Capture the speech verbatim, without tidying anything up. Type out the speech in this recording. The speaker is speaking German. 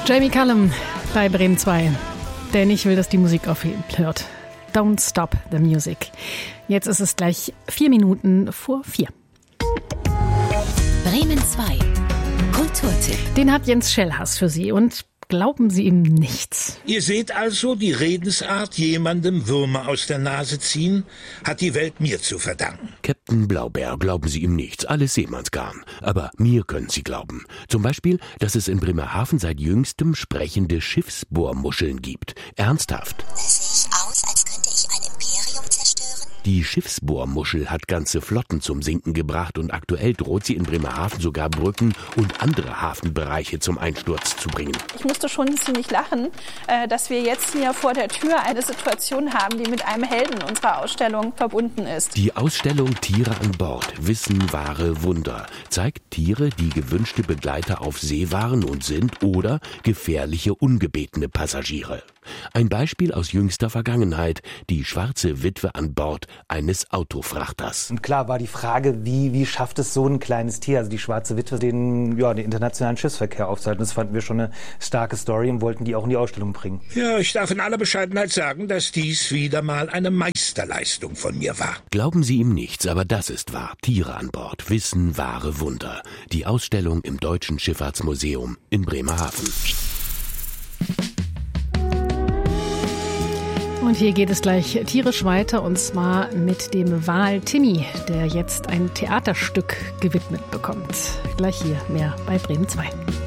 Jamie Cullum bei Bremen zwei. Denn ich will, dass die Musik aufhört. Don't stop the music. Jetzt ist es gleich vier Minuten vor vier. Bremen zwei. Kulturtipp. Den hat Jens Schellhaas für Sie und glauben Sie ihm nichts. Ihr seht also, die Redensart, jemandem Würmer aus der Nase ziehen, hat die Welt mir zu verdanken. Captain Blaubeer, glauben Sie ihm nichts, alles Seemannsgarn. Aber mir können Sie glauben. Zum Beispiel, dass es in Bremerhaven seit jüngstem sprechende Schiffsbohrmuscheln gibt. Ernsthaft. Es sieht aus, als könnte ich ein Imperium zerstören. Die Schiffsbohrmuschel hat ganze Flotten zum Sinken gebracht und aktuell droht sie in Bremerhaven sogar Brücken und andere Hafenbereiche zum Einsturz zu bringen. Ich musste schon ziemlich lachen, dass wir jetzt hier vor der Tür eine Situation haben, die mit einem Helden unserer Ausstellung verbunden ist. Die Ausstellung Tiere an Bord, Wissen, wahre Wunder, zeigt Tiere, die gewünschte Begleiter auf See waren und sind oder gefährliche, ungebetene Passagiere. Ein Beispiel aus jüngster Vergangenheit, die schwarze Witwe an Bord eines Autofrachters. Und klar war die Frage, wie, wie schafft es so ein kleines Tier, also die schwarze Witwe, den, ja, den internationalen Schiffsverkehr aufzuhalten. Das fanden wir schon eine starke Story und wollten die auch in die Ausstellung bringen. Ja, ich darf in aller Bescheidenheit sagen, dass dies wieder mal eine Meisterleistung von mir war. Glauben Sie ihm nichts, aber das ist wahr. Tiere an Bord, Wissen, wahre Wunder. Die Ausstellung im Deutschen Schifffahrtsmuseum in Bremerhaven. Und hier geht es gleich tierisch weiter, und zwar mit dem Wal Timmy, der jetzt ein Theaterstück gewidmet bekommt. Gleich hier mehr bei Bremen zwei.